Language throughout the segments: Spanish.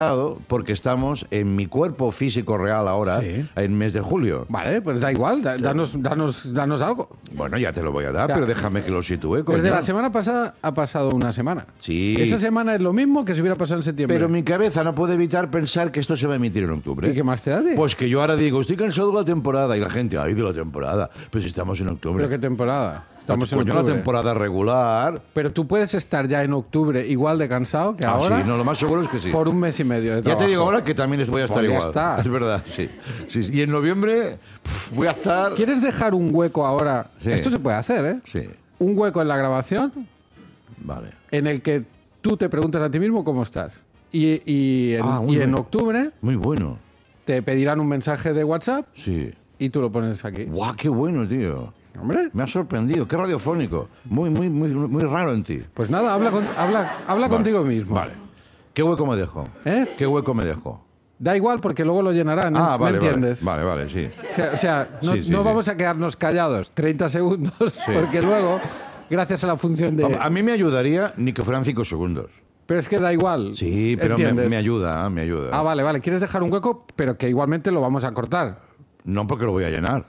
porque estamos en mi cuerpo físico real ahora, Sí. en mes de julio. Vale, pues da igual, danos algo. Bueno, ya te lo voy a dar, O sea, pero déjame que lo sitúe, coño. Desde la semana pasada ha pasado una semana. Sí. Esa semana es lo mismo que si hubiera pasado en septiembre. Pero mi cabeza no puede evitar pensar que esto se va a emitir en octubre. ¿Y qué más te da? Pues que yo ahora digo, estoy cansado de la temporada. Y la gente, ay, de la temporada. Pues estamos en octubre. ¿Pero qué temporada? Estamos en Coño, la octubre. temporada regular. Pero tú puedes estar ya en octubre igual de cansado que ahora Sí, no, lo más seguro es que sí. por un mes y medio de Ya trabajo. te digo ahora que también voy a estar Pues ya igual. está. Es verdad, sí. Y en noviembre voy a estar... ¿Quieres dejar un hueco ahora? Sí. Esto se puede hacer, ¿eh? Sí, Un hueco en la grabación vale. en el que tú te preguntas a ti mismo cómo estás. Y muy en bien. octubre Muy bueno. te pedirán un mensaje de WhatsApp Sí. y tú lo pones aquí. ¡Guau, qué bueno, tío! Hombre, Me ha sorprendido. Qué radiofónico. Muy raro en ti. pues nada, habla contigo mismo. Vale. ¿Qué hueco me dejo? ¿Eh? ¿Qué hueco me dejo? Da igual porque luego lo llenarán, ¿me Vale, entiendes? Vale, sí. O sea, no, Sí, sí, no sí. vamos a quedarnos callados 30 segundos porque luego, gracias a la función de... A mí me ayudaría ni que fueran 5 segundos. Pero es que da igual. Sí, pero ¿entiendes? me ayuda, me ayuda. Ah, vale. Quieres dejar un hueco, pero que igualmente lo vamos a cortar. No porque lo voy a llenar.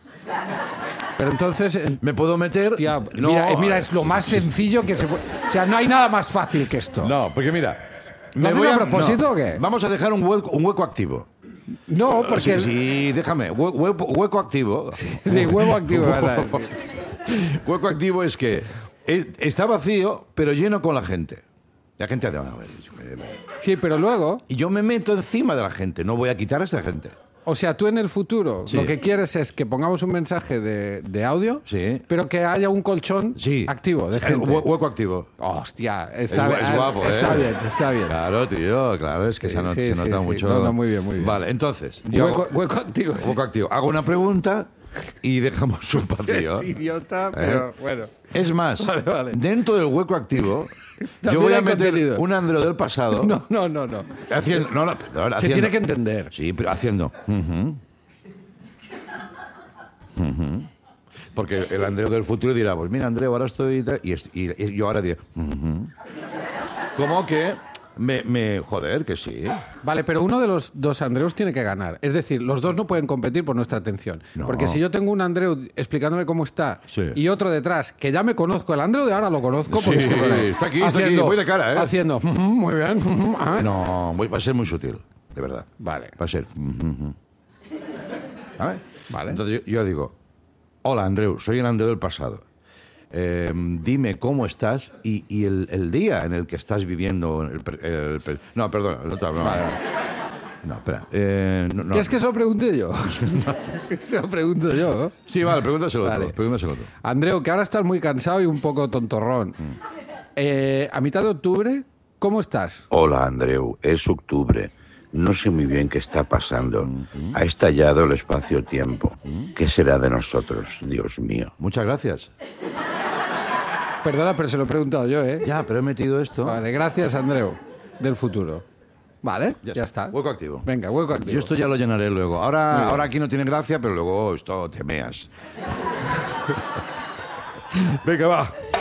Pero entonces... Me puedo meter... Hostia, No, mira, es lo más sencillo que se puede... O sea, no hay nada más fácil que esto. No, porque mira... ¿Lo haces a propósito o qué? Vamos a dejar un hueco activo. No, porque... Sí, déjame. Hueco activo. Sí, huevo activo, ¿verdad? Hueco activo es que está vacío, pero lleno con la gente. La gente hace... Sí, pero luego... Y yo me meto encima de la gente. No voy a quitar a esa gente. O sea, tú en el futuro Sí. lo que quieres es que pongamos un mensaje de audio, Sí. pero que haya un colchón Sí. activo de gente. Hueco activo. Hostia, Es guapo, está ¿eh? bien, está bien. Claro, tío, claro, es que Sí, se sí, nota sí. mucho. No, muy bien, muy bien. Vale, entonces, yo Hueco activo. hueco activo. Hago una pregunta y dejamos un vacío. Es idiota, pero bueno. Es más, Vale. dentro del hueco activo, yo También voy a hay meter contenido. un Andreu del pasado. No. Haciendo, perdón, Se haciendo- tiene que entender. Sí, pero haciendo. Porque el Andreu del futuro dirá, pues mira, Andreu, ahora estoy... Y yo ahora diré... Como que joder, que sí. Vale, pero uno de los dos Andreus tiene que ganar. Es decir, los dos no pueden competir por nuestra atención. No. Porque si yo tengo un Andreu explicándome cómo está Sí. y otro detrás, que ya me conozco, el Andreu de ahora lo conozco porque Sí, estoy con él. está aquí, voy de cara, ¿eh? Haciendo, muy bien. No, va a ser muy sutil, de verdad. Vale. Va a ser... ¿Vale? Vale. Entonces yo digo, hola Andreu, soy el Andreu del pasado. Dime cómo estás y el día en el que estás viviendo... no, perdona, el otro... No, espera. No. ¿Quieres que se lo pregunte yo? Se lo pregunto yo. ¿no? Sí, vale, pregúntaselo Vale. otro. Pregúntaselo otro. Andreu, que ahora estás muy cansado y un poco tontorrón. A mitad de octubre, ¿cómo estás? Hola, Andreu. Es octubre. No sé muy bien qué está pasando. Ha estallado el espacio-tiempo. ¿Qué será de nosotros, Dios mío? Muchas gracias. Perdona, pero se lo he preguntado yo, ¿eh? Ya, pero he metido esto. Vale, gracias, Andreu, del futuro. Vale, ya está. Hueco activo. Venga, hueco activo. Yo esto ya lo llenaré luego. Muy bien. Ahora aquí no tiene gracia, pero luego esto te meas. Venga, va.